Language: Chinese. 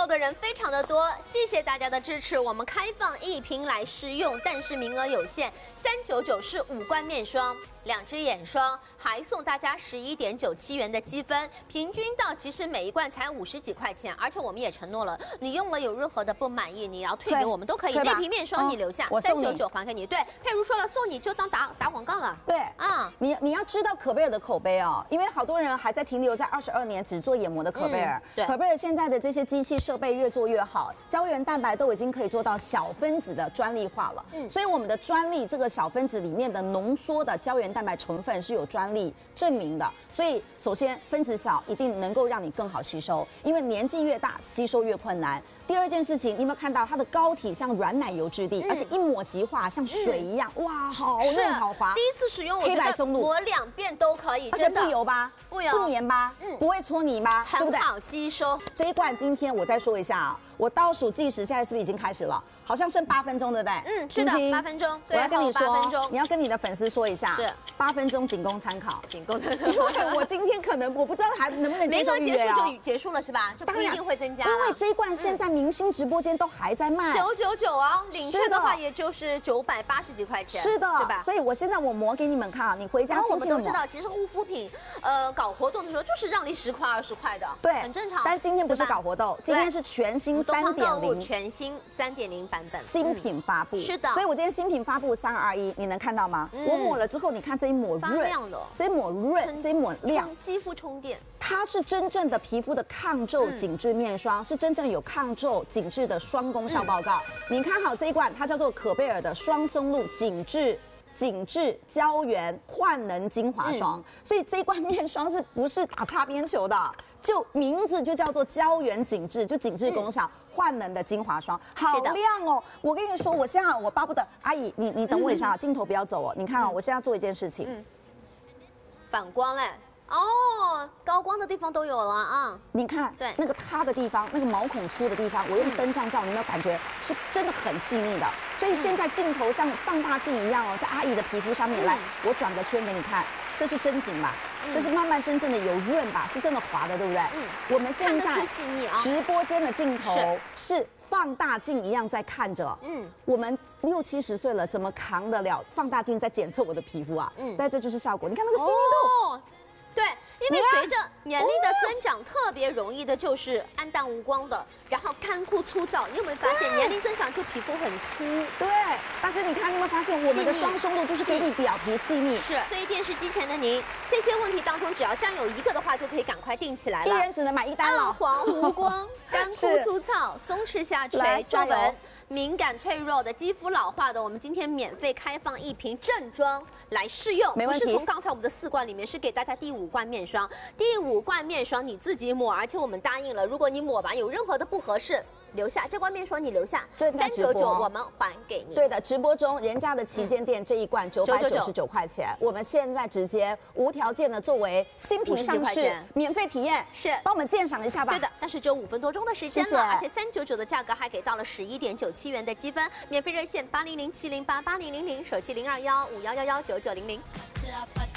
购的人非常的多，谢谢大家的支持。我们开放1瓶来试用，但是名额有限，399是5罐面霜，2支眼霜，还送大家11.97元的积分，平均到其实每一罐才50几块钱，而且我们也承诺了，你用了有任何的不满意，你要退给我们都可以。那瓶面霜你留下，399还给你。对，佩如说了，送你就当打广告了。 对啊， 你要知道可贝尔的口碑哦，因为好多人还在停留在22年只做眼膜的可贝尔。 对， 可贝尔现在的这些机器设备越做越好，胶原蛋白都已经可以做到小分子的专利化了。所以我们的专利这个小分子里面的浓缩的胶原蛋白成分是有专利证明的。所以首先分子小一定能够让你更好吸收，因为年纪越大吸收越困难。第二件事情，你有没有看到它的膏体像软奶油质地，而且一抹即化，像水一样，哇，好嫩好滑。 第一次使用，我觉得抹2遍都可以， 而且不油吧， 不油， 不黏吧，不会搓泥吧，对不对？ 很好吸收。 这一罐今天我再说一下啊，我倒数计时，现在是不是已经开始了？好像剩8分钟，对不对？ 是的，8分钟。 我要跟你说 8分钟， 你要跟你的粉丝说一下， 是 8分钟仅供参考， 仅供参考。 因为我今天可能我不知道还能不能接受预约啊。 没结束就结束了是吧？就不一定会增加了。 因为这一罐现在明星直播间都还在卖 999哦，领券的话也就是980几块钱。 是的， 对吧？ 所以我现在我磨给你们看啊，你回家我们都知道，其实护肤品搞活动的时候就是让你10块20块的， 对， 很正常。 但今天不是搞活动，今天是全新3.0， 全新3.0版本新品发布。 是的， 所以我今天新品发布3、2、1，你能看到吗？我抹了之后，你看这一抹润， 发亮的， 这一抹润，这一抹亮， 肌肤充电。 它是真正的皮肤的抗皱紧致面霜，是真正有抗皱紧致的双功效报告。你看好这一罐，它叫做可贝尔的双松露紧致胶原焕能精华霜，所以这一罐面霜是不是打擦边球的？就名字就叫做胶原紧致，就紧致功效，焕能的精华霜，好亮哦！我跟你说，我现在我巴不得阿姨，你等我一下，镜头不要走哦。你看啊，我现在要做一件事情， 反光嘞。哦，高光的地方都有了啊！ 你看，对那个塌的地方，那个毛孔粗的地方，我用灯这样照，你有没有感觉是真的很细腻的？所以现在镜头像放大镜一样哦，在阿姨的皮肤上面来，我转个圈给你看，这是真紧吧？这是慢慢真正的有润吧？是真的滑的，对不对？我们现在直播间的镜头是放大镜一样在看着，我们60、70岁了，怎么扛得了放大镜在检测我的皮肤啊？但这就是效果，你看那个细腻度。 对，因为随着年龄的增长，特别容易的就是暗淡无光的，然后干枯粗糙。你有没有发现年龄增长就皮肤很粗？ 对，但是你看，你有没有发现我们的双松露就是给你表皮细腻？ 是，所以电视机前的您，这些问题当中只要占有1个的话，就可以赶快定起来了。 一人只能买1单了。 暗黄无光、干枯粗糙、松弛下垂、皱纹。敏感脆弱的肌肤老化的，我们今天免费开放1瓶正装来试用， 没问题。 不是从刚才我们的4罐里面，是给大家第5罐面霜。第5罐面霜你自己抹，而且我们答应了，如果你抹完有任何的不合适，留下这罐面霜你留下，399我们还给你。 对的，直播中人家的旗舰店这一罐999块钱，我们现在直接无条件的作为新品上市，免费体验， 是帮我们鉴赏一下吧。 对的，但是只有5分多钟的时间了，而且399的价格还给到了11.97元的积分，免费热线8007088000，手机02151119900。